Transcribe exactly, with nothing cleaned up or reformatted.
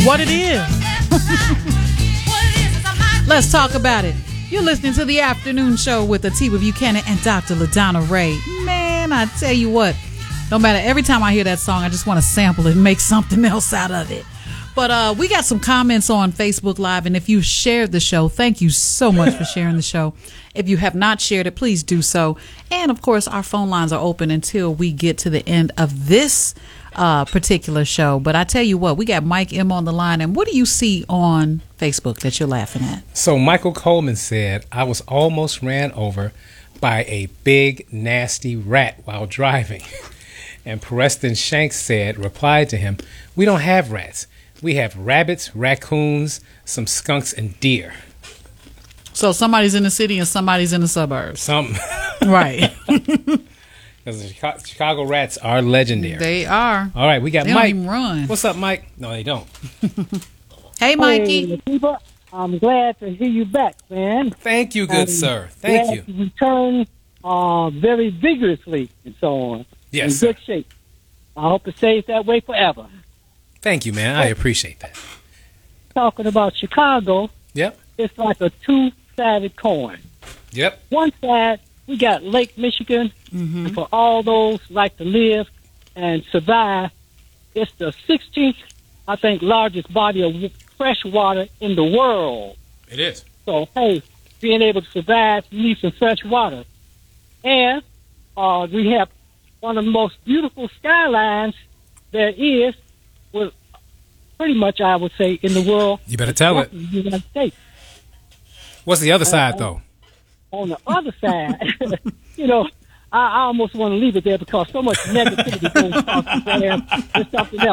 what it is. Let's talk about it. You're listening to the afternoon show with Atiba Buchanan and Doctor LaDonna Ray. Man, I tell you what, no matter, every time I hear that song, I just want to sample it and make something else out of it. But uh, we got some comments on Facebook Live, and if you shared the show, thank you so much for sharing the show. If you have not shared it, please do so. And, of course, our phone lines are open until we get to the end of this uh, particular show. But I tell you what, we got Mike M on the line, and what do you see on Facebook that you're laughing at? So Michael Coleman said, I was almost ran over by a big, nasty rat while driving. And Preston Shanks said, replied to him, we don't have rats. We have rabbits, raccoons, some skunks, and deer. So somebody's in the city and somebody's in the suburbs. Something. Right. Because the Chicago, Chicago rats are legendary. They are. All right, we got they Mike. Don't even run. What's up, Mike? No, they don't. Hey, Mikey. Hey, people. I'm glad to hear you back, man. Thank you, good I'm sir. Thank glad you. To return uh, very vigorously and so on. Yes, in sir. good shape. I hope it stays that way forever. Thank you, man. I appreciate that. Talking about Chicago, Yep. it's like a two-sided coin. Yep. One side, we got Lake Michigan, Mm-hmm. and for all those like to live and survive, it's the sixteenth, I think, largest body of fresh water in the world. It is. So, hey, being able to survive, you need some fresh water. And uh, we have one of the most beautiful skylines there is, well, pretty much, I would say, in the world. You better tell it. In the United States. What's the other side, though? On the other side, you know, I, I almost want to leave it there because so much negativity goes across the there. There's something else.